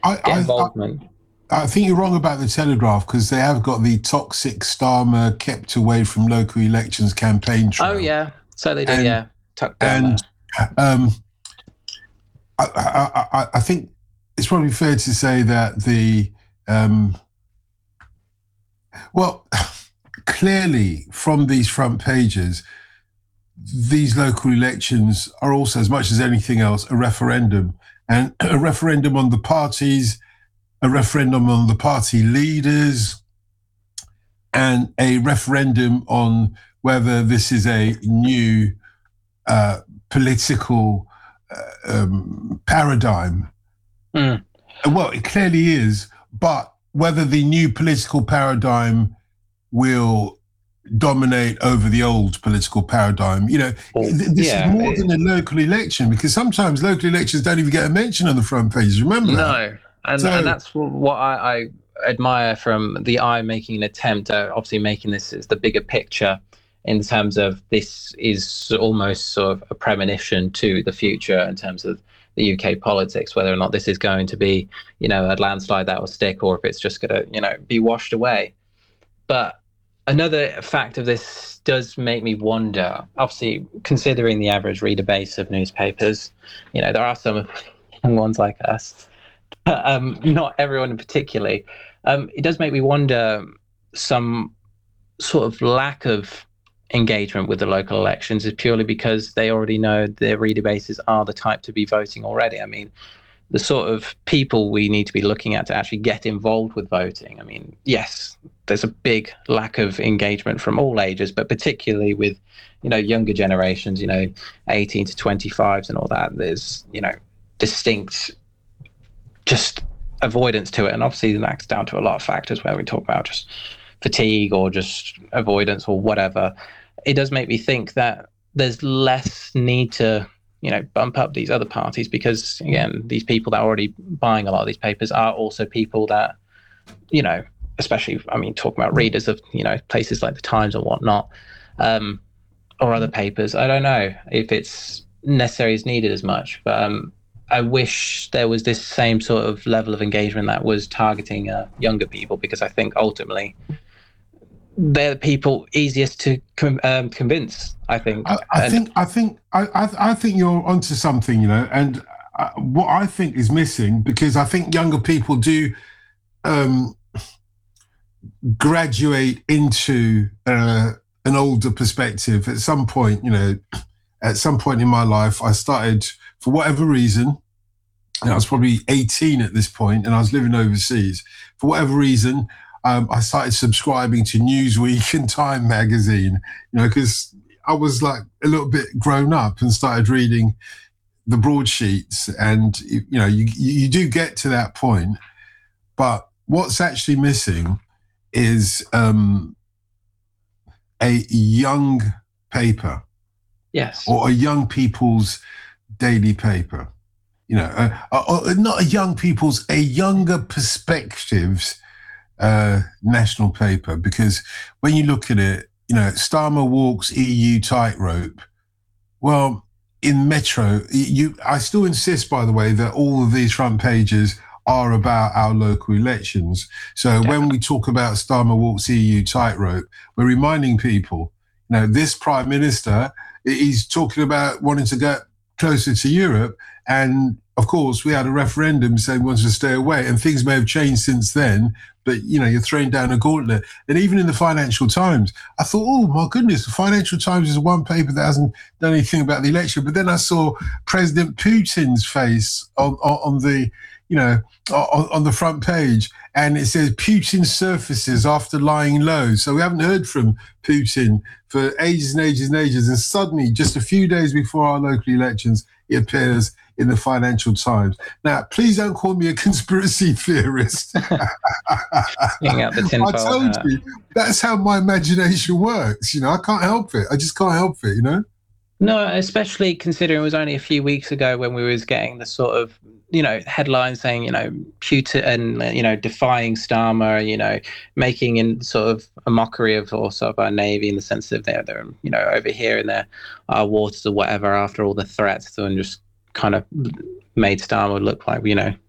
get I, involvement. I think you're wrong about the Telegraph because they have got the toxic Starmer kept away from local elections campaign Oh trail. yeah, so they do. And Yeah, tucked down and there. um, I think it's probably fair to say that um, well, clearly from these front pages, these local elections are also, as much as anything else, a referendum, and a referendum on the parties, a referendum on the party leaders, and a referendum on whether this is a new political paradigm. Mm. Well, it clearly is, but whether the new political paradigm will dominate over the old political paradigm, this is more than a local election, because sometimes local elections don't even get a mention on the front page. Remember that? No, and So that's what I admire from the Eye making an attempt at obviously making this as the bigger picture in terms of this is almost sort of a premonition to the future in terms of the UK politics, whether or not this is going to be, a landslide that will stick or if it's just going to, be washed away. But another fact of this does make me wonder, obviously, considering the average reader base of newspapers, there are some young ones like us, not everyone particularly. It does make me wonder some sort of lack of engagement with the local elections is purely because they already know their reader bases are the type to be voting already. I mean, the sort of people we need to be looking at to actually get involved with voting. I mean, yes, there's a big lack of engagement from all ages, but particularly with, younger generations, 18 to 25s and all that. There's, distinct just avoidance to it. And obviously that's down to a lot of factors where we talk about just fatigue or just avoidance or whatever. It does make me think that there's less need to, bump up these other parties because, again, these people that are already buying a lot of these papers are also people that, especially, talking about readers of, places like the Times or whatnot, or other papers. I don't know if it's necessary as needed as much, but I wish there was this same sort of level of engagement that was targeting younger people, because I think ultimately they're the people easiest to convince. I think. I think you're onto something, and what I think is missing, because I think younger people do graduate into an older perspective at some point. At some point in my life, I started, for whatever reason, and I was probably 18 at this point, and I was living overseas. For whatever reason, I started subscribing to Newsweek and Time magazine, because I was like a little bit grown up and started reading the broadsheets. And, you do get to that point. But what's actually missing is a young paper. Yes. Or a young people's daily paper. Not a young people's, a younger perspectives national paper, because when you look at it, Starmer walks EU tightrope. Well, in Metro, I still insist, by the way, that all of these front pages are about our local elections. So when we talk about Starmer walks EU tightrope, we're reminding people, this Prime Minister, he's talking about wanting to get closer to Europe. And of course, we had a referendum saying we wanted to stay away, and things may have changed since then. But, you're throwing down a gauntlet. And even in the Financial Times, I thought, oh, my goodness, the Financial Times is one paper that hasn't done anything about the election. But then I saw President Putin's face on the, on the front page. And it says Putin surfaces after lying low. So we haven't heard from Putin for ages and ages and ages. And suddenly, just a few days before our local elections, it appears in the Financial Times. Now, please don't call me a conspiracy theorist. I told you, that's how my imagination works. I can't help it. I just can't help it, No, especially considering it was only a few weeks ago when we was getting the sort of, headlines saying, Putin and, defying Starmer, making in sort of a mockery of or sort of our Navy in the sense of they're over here in their waters or whatever after all the threats, and just kind of made Starmer look like,